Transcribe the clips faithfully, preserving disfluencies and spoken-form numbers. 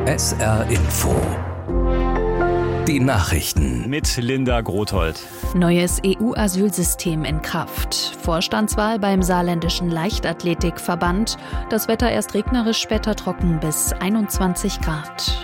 S R Info. Die Nachrichten mit Linda Grothold. Neues E U-Asylsystem in Kraft. Vorstandswahl beim Saarländischen Leichtathletikverband. Das Wetter erst regnerisch, später trocken bis einundzwanzig Grad.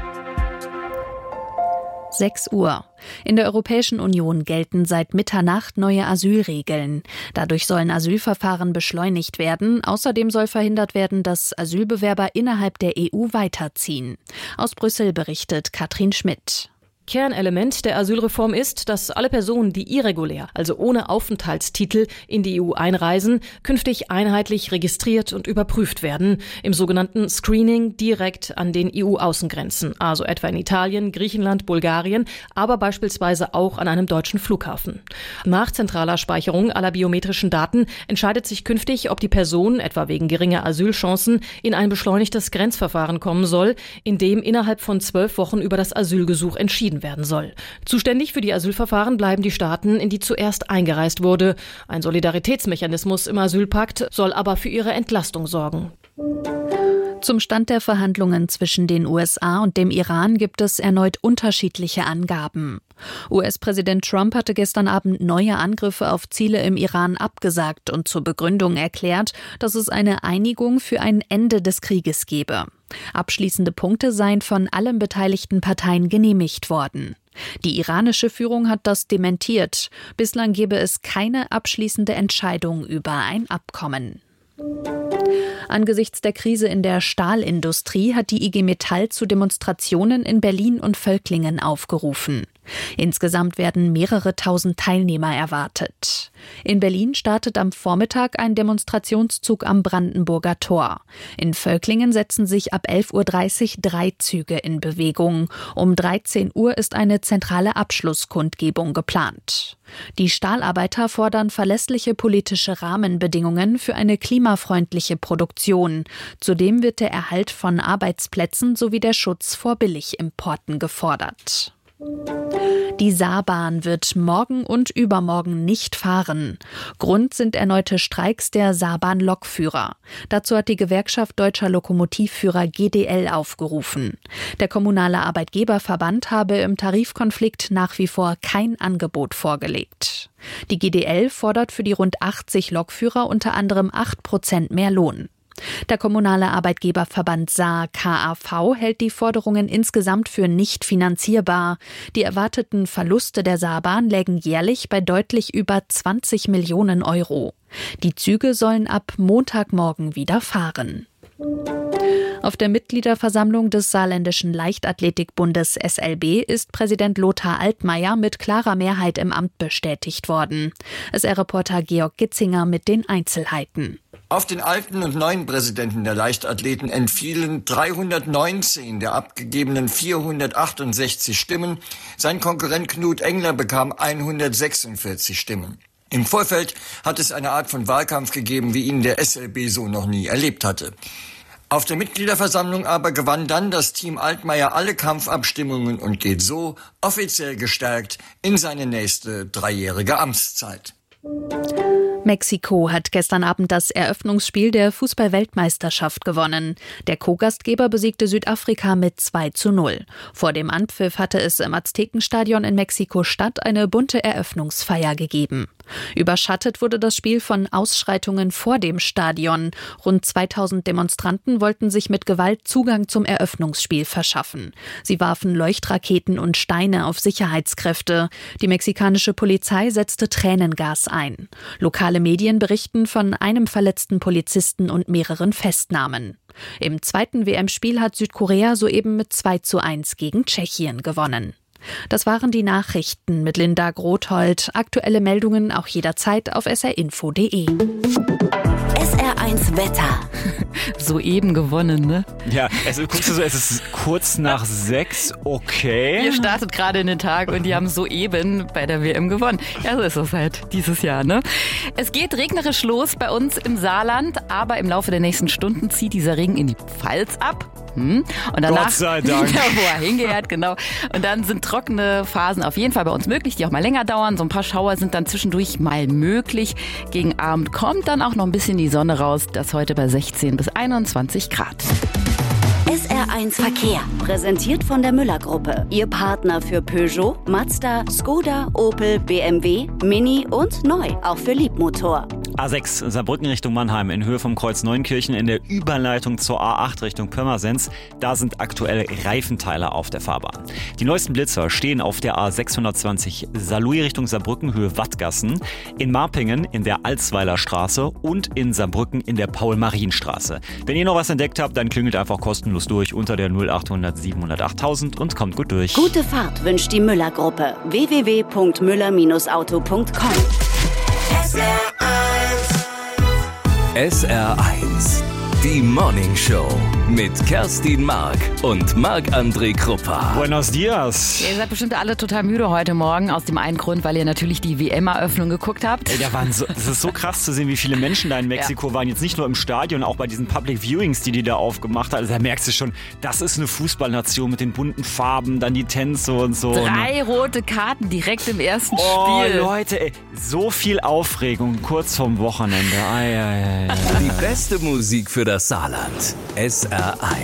sechs Uhr. In der Europäischen Union gelten seit Mitternacht neue Asylregeln. Dadurch sollen Asylverfahren beschleunigt werden. Außerdem soll verhindert werden, dass Asylbewerber innerhalb der E U weiterziehen. Aus Brüssel berichtet Katrin Schmidt. Kernelement der Asylreform ist, dass alle Personen, die irregulär, also ohne Aufenthaltstitel, in die E U einreisen, künftig einheitlich registriert und überprüft werden, im sogenannten Screening direkt an den E U-Außengrenzen, also etwa in Italien, Griechenland, Bulgarien, aber beispielsweise auch an einem deutschen Flughafen. Nach zentraler Speicherung aller biometrischen Daten entscheidet sich künftig, ob die Person, etwa wegen geringer Asylchancen, in ein beschleunigtes Grenzverfahren kommen soll, in dem innerhalb von zwölf Wochen über das Asylgesuch entschieden werden soll. Zuständig für die Asylverfahren bleiben die Staaten, in die zuerst eingereist wurde. Ein Solidaritätsmechanismus im Asylpakt soll aber für ihre Entlastung sorgen. Zum Stand der Verhandlungen zwischen den U S A und dem Iran gibt es erneut unterschiedliche Angaben. U S-Präsident Trump hatte gestern Abend neue Angriffe auf Ziele im Iran abgesagt und zur Begründung erklärt, dass es eine Einigung für ein Ende des Krieges gebe. Abschließende Punkte seien von allen beteiligten Parteien genehmigt worden. Die iranische Führung hat das dementiert. Bislang gebe es keine abschließende Entscheidung über ein Abkommen. Angesichts der Krise in der Stahlindustrie hat die I G Metall zu Demonstrationen in Berlin und Völklingen aufgerufen. Insgesamt werden mehrere tausend Teilnehmer erwartet. In Berlin startet am Vormittag ein Demonstrationszug am Brandenburger Tor. In Völklingen setzen sich ab elf Uhr dreißig drei Züge in Bewegung. Um dreizehn Uhr ist eine zentrale Abschlusskundgebung geplant. Die Stahlarbeiter fordern verlässliche politische Rahmenbedingungen für eine klimafreundliche Produktion. Zudem wird der Erhalt von Arbeitsplätzen sowie der Schutz vor Billigimporten gefordert. Die Saarbahn wird morgen und übermorgen nicht fahren. Grund sind erneute Streiks der Saarbahn-Lokführer. Dazu hat die Gewerkschaft Deutscher Lokomotivführer G D L aufgerufen. Der kommunale Arbeitgeberverband habe im Tarifkonflikt nach wie vor kein Angebot vorgelegt. Die G D L fordert für die rund achtzig Lokführer unter anderem acht Prozent mehr Lohn. Der kommunale Arbeitgeberverband Saar K A V hält die Forderungen insgesamt für nicht finanzierbar. Die erwarteten Verluste der Saarbahn lägen jährlich bei deutlich über zwanzig Millionen Euro. Die Züge sollen ab Montagmorgen wieder fahren. Auf der Mitgliederversammlung des Saarländischen Leichtathletikbundes S L B ist Präsident Lothar Altmaier mit klarer Mehrheit im Amt bestätigt worden. S R-Reporter Georg Gitzinger mit den Einzelheiten. Auf den alten und neuen Präsidenten der Leichtathleten entfielen dreihundertneunzehn der abgegebenen vierhundertachtundsechzig Stimmen. Sein Konkurrent Knut Engler bekam hundertsechsundvierzig Stimmen. Im Vorfeld hat es eine Art von Wahlkampf gegeben, wie ihn der S L B so noch nie erlebt hatte. Auf der Mitgliederversammlung aber gewann dann das Team Altmaier alle Kampfabstimmungen und geht so offiziell gestärkt in seine nächste dreijährige Amtszeit. Mexiko hat gestern Abend das Eröffnungsspiel der Fußball-Weltmeisterschaft gewonnen. Der Co-Gastgeber besiegte Südafrika mit zwei zu null. Vor dem Anpfiff hatte es im Aztekenstadion in Mexiko-Stadt eine bunte Eröffnungsfeier gegeben. Überschattet wurde das Spiel von Ausschreitungen vor dem Stadion. Rund zweitausend Demonstranten wollten sich mit Gewalt Zugang zum Eröffnungsspiel verschaffen. Sie warfen Leuchtraketen und Steine auf Sicherheitskräfte. Die mexikanische Polizei setzte Tränengas ein. Lokale Medien berichten von einem verletzten Polizisten und mehreren Festnahmen. Im zweiten W M-Spiel hat Südkorea soeben mit zwei zu eins gegen Tschechien gewonnen. Das waren die Nachrichten mit Linda Grothold. Aktuelle Meldungen auch jederzeit auf s r info punkt d e. S R eins Wetter. Soeben gewonnen, ne? Ja, es, guckst du so, es ist kurz nach sechs, okay. Ihr startet gerade in den Tag und die haben soeben bei der W M gewonnen. Ja, so ist es halt dieses Jahr, ne? Es geht regnerisch los bei uns im Saarland, aber im Laufe der nächsten Stunden zieht dieser Regen in die Pfalz ab. Hm? Und danach, Gott sei Dank. Ja, wo er hingehört, genau. Und dann sind trockene Phasen auf jeden Fall bei uns möglich, die auch mal länger dauern. So ein paar Schauer sind dann zwischendurch mal möglich. Gegen Abend kommt dann auch noch ein bisschen die Sonne raus. Das heute bei sechzehn bis einundzwanzig Grad. S R R eins Verkehr. Präsentiert von der Müller-Gruppe. Ihr Partner für Peugeot, Mazda, Skoda, Opel, B M W, Mini und neu, auch für Liebmotor. A sechs Saarbrücken Richtung Mannheim in Höhe vom Kreuz Neunkirchen in der Überleitung zur A acht Richtung Pirmasens. Da sind aktuell Reifenteile auf der Fahrbahn. Die neuesten Blitzer stehen auf der A sechshundertzwanzig Saarlouis Richtung Saarbrücken Höhe Wattgassen, in Marpingen in der Alsweiler Straße und in Saarbrücken in der Paul-Marien-Straße. Wenn ihr noch was entdeckt habt, dann klingelt einfach kostenlos durch unter der null achthundert siebenhundert achttausend und kommt gut durch. Gute Fahrt wünscht die Müller-Gruppe. w w w punkt müller auto punkt com. S R eins. Die Morning Show mit Kerstin Mark und Marc-André Kruppa. Buenos dias. Ihr seid bestimmt alle total müde heute Morgen. Aus dem einen Grund, weil ihr natürlich die W M-Eröffnung geguckt habt. Ey, da waren so, das ist so krass zu sehen, wie viele Menschen da in Mexiko ja. waren. Jetzt nicht nur im Stadion, auch bei diesen Public Viewings, die die da aufgemacht hat. Also da merkst du schon, das ist eine Fußballnation mit den bunten Farben, dann die Tänze und so. Drei rote Karten direkt im ersten oh, Spiel. Oh Leute, ey, so viel Aufregung kurz vorm Wochenende. Ei, ei, ei, ei. Die beste Musik für das Saarland. S R eins.